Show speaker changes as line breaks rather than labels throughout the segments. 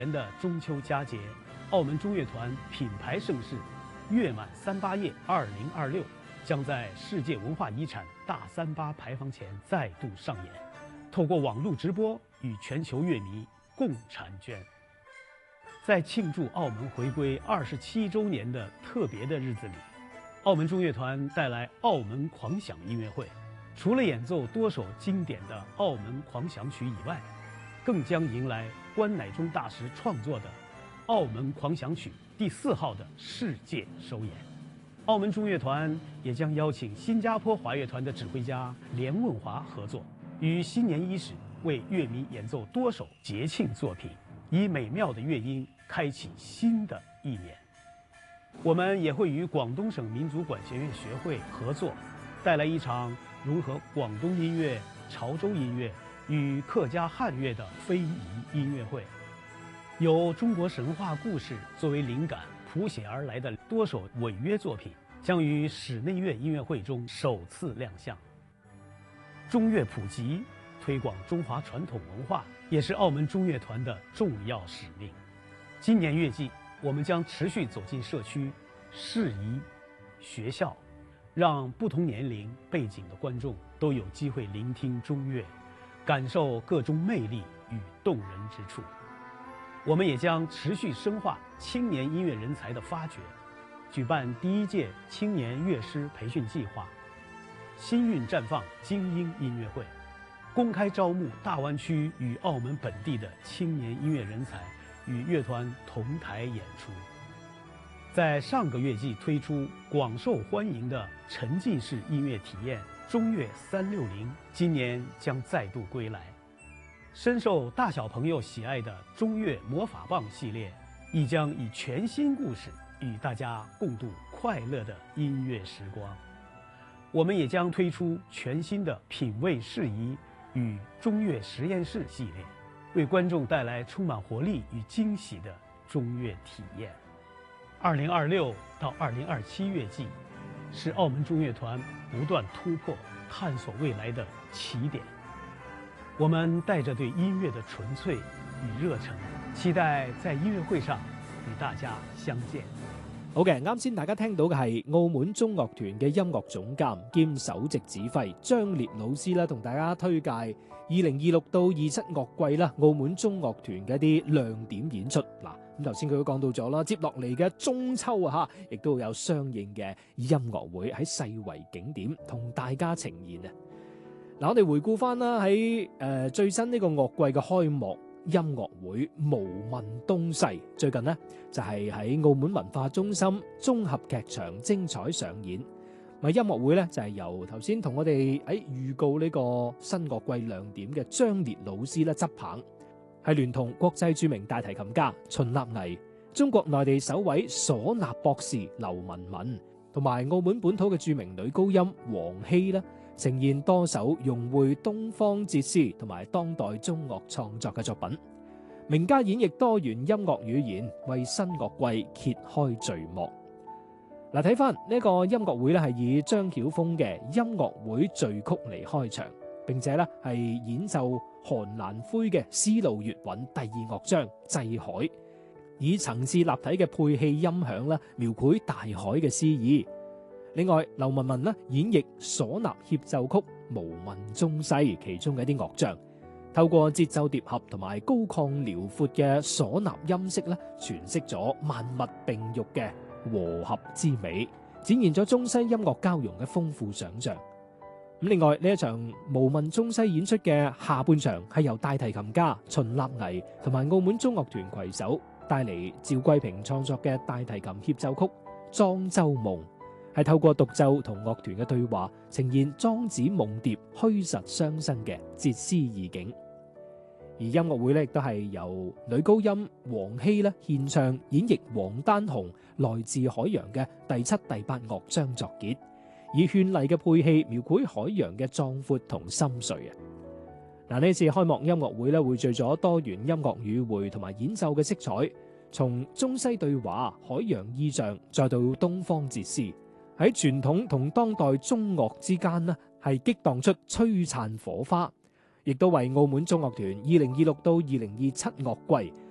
年的中秋佳节，澳门中乐团品牌盛事“月满38夜2026”将在世界文化遗产大38牌坊前再度上演，透过网络直播与全球乐迷共婵娟。在庆祝澳门回归27周年的特别的日子里，澳门中乐团带来澳门狂想音乐会，除了演奏多首经典的澳门狂想曲以外，更将迎来关乃忠大师创作的《澳门狂想曲》第4号的世界首演。澳门中乐团也将邀请新加坡华乐团的指挥家连问华合作，于新年伊始为乐迷演奏多首节庆作品，以美妙的乐音开启新的一年。我们也会与广东省民族管弦乐学会合作，带来一场融合广东音乐、潮州音乐与客家汉乐的非遗音乐会，由中国神话故事作为灵感谱写而来的多首违约作品将于室内乐音乐会中首次亮相。中乐普及，推广中华传统文化，也是澳门中乐团的重要使命。今年乐季，我们将持续走进社区、市宜、学校，让不同年龄背景的观众都有机会聆听中乐，感受各中魅力与动人之处。我们也将持续深化青年音乐人才的发掘，举办第1届青年乐师培训计划，新韵绽放精英音乐会，公开招募大湾区与澳门本地的青年音乐人才，与乐团同台演出。在上个月季推出广受欢迎的沉浸式音乐体验中乐360，今年将再度归来。深受大小朋友喜爱的中乐魔法棒系列，亦将以全新故事与大家共度快乐的音乐时光。我们也将推出全新的品味适宜与中乐实验室系列，为观众带来充满活力与惊喜的中乐体验。2026到2027乐季，是澳门中乐团不断突破、探索未来的起点。我们带着对音乐的纯粹與熱忱，期待在音樂會上與大家相見。
好嘅，啱先大家聽到嘅係澳門中樂團嘅音樂總監兼首席指揮張烈老師啦，同大家推介2026到27樂季啦，澳門中樂團嘅一啲亮點演出。嗱，咁頭先佢都講到咗啦，接落嚟嘅中秋啊，亦都有相應嘅音樂會喺世遺景點同大家呈現啊。嗱，我哋回顧翻啦，喺最新呢個樂季嘅開幕音樂會無問東西，最近呢就係喺澳門文化中心綜合劇場精彩上演。音樂會咧就係由頭先同我哋喺預告呢個新樂季亮點嘅張烈老師咧執棒，係聯同國際著名大提琴家秦立藝、中國內地首位嗩吶博士劉文文，同埋澳門本土嘅著名女高音黃希啦，呈現多首融匯東方哲思同埋當代中樂創作嘅作品，名家演繹多元音樂語言，為新樂季揭開序幕。嗱，睇翻呢個音樂會咧，係以張曉峰嘅音樂會序曲嚟開場，並且咧係演奏韓蘭輝嘅絲路粵韻第2樂章《祭海》，以層次立體嘅配器音響啦，描繪大海嘅詩意。另外，劉文文呢演繹嗩吶協奏曲《無問中西》其中嘅一啲樂章，透過節奏疊合同埋高亢遼闊嘅嗩吶音色咧，詮釋咗萬物並育嘅和合之美，展現咗中西音樂交融嘅豐富想象。咁另外呢一場《無問中西》演出嘅下半場係由大提琴家秦立藝同埋澳門中樂團攜手帶嚟趙桂平創作嘅大提琴協奏曲《莊周夢》。係透過獨奏同樂團嘅對話，呈現莊子夢蝶虛實相生嘅哲思意境。而音樂會咧，亦都係由女高音黃希咧獻唱演繹王丹紅來自海洋嘅第7、第8樂章作結，以絢麗嘅配器描繪海洋嘅壯闊同深邃啊！嗱，呢次開幕音樂會咧，匯聚咗多元音樂語彙同埋演奏嘅色彩，從中西對話、海洋意象，再到東方哲思。喺傳統同當代中樂之間呢，係激盪出璀璨火花，亦都為澳門中樂團2026到2027樂季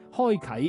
開啟